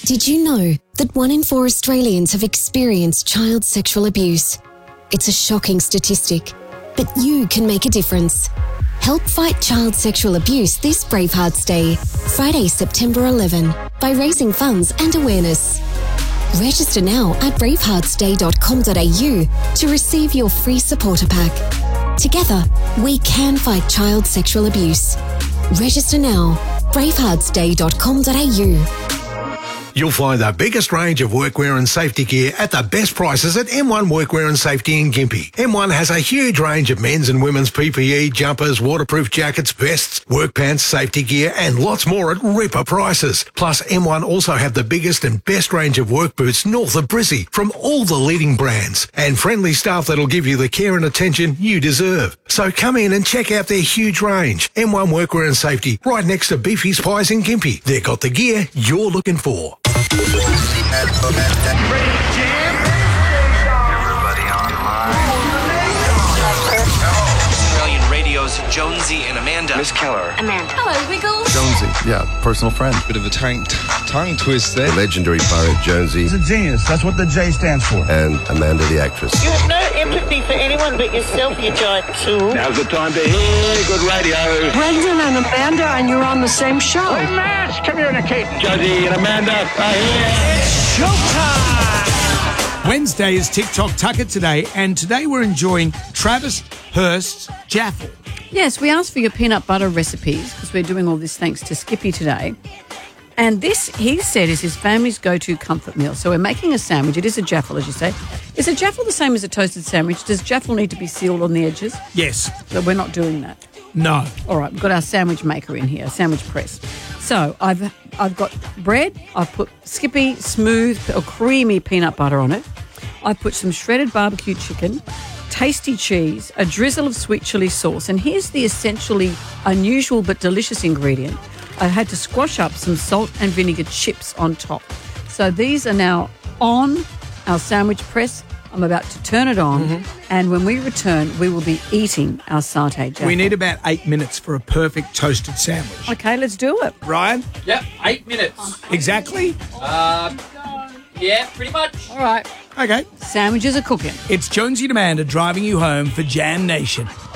Did you know that 1 in 4 Australians have experienced child sexual abuse? It's a shocking statistic, but you can make a difference. Help fight child sexual abuse this Bravehearts Day, Friday, September 11, by raising funds and awareness. Register now at braveheartsday.com.au to receive your free supporter pack. Together, we can fight child sexual abuse. Register now, braveheartsday.com.au. You'll find the biggest range of workwear and safety gear at the best prices at M1 Workwear and Safety in Gympie. M1 has a huge range of men's and women's PPE, jumpers, waterproof jackets, vests, work pants, safety gear and lots more at ripper prices. Plus, M1 also have the biggest and best range of work boots north of Brizzy from all the leading brands and friendly staff that'll give you the care and attention you deserve. So come in and check out their huge range. M1 Workwear and Safety, right next to Beefy's Pies in Gympie. They've got the gear you're looking for. Everybody online. Australian Radio's Jonesy and Amanda. Miss Keller. Amanda. Hello, Wiggles. Jonesy, yeah, personal friend. Bit of a tongue twist there. The legendary pirate Jonesy. He's a genius. That's what the J stands for. And Amanda the actress. You have no empathy for anyone but yourself, you giant tool. Now's the time to hear good radio. Brendan and Amanda, and you're on the same show. We're mass communicating. Jonesy and Amanda are here. It's showtime! Wednesday is TikTok Tucker today, and today we're enjoying Travis Hurst's Jaffle. Yes, we asked for your peanut butter recipes because we're doing all this thanks to Skippy today. And this, he said, is his family's go-to comfort meal. So we're making a sandwich. It is a jaffle, as you say. Is a jaffle the same as a toasted sandwich? Does jaffle need to be sealed on the edges? Yes. So we're not doing that? No. All right, we've got our sandwich maker in here, sandwich press. So I've got bread. I've put Skippy smooth or creamy peanut butter on it. I've put some shredded barbecue chicken, tasty cheese, a drizzle of sweet chili sauce. And here's the essentially unusual but delicious ingredient. I had to squash up some salt and vinegar chips on top. So these are now on our sandwich press. I'm about to turn it on, and when we return, we will be eating our satay jaffle. We need about 8 minutes for a perfect toasted sandwich. Okay, let's do it. Ryan? Yep, 8 minutes. Exactly? Yeah, pretty much. All right. Okay. Sandwiches are cooking. It's Jonesy and Amanda driving you home for Jam Nation.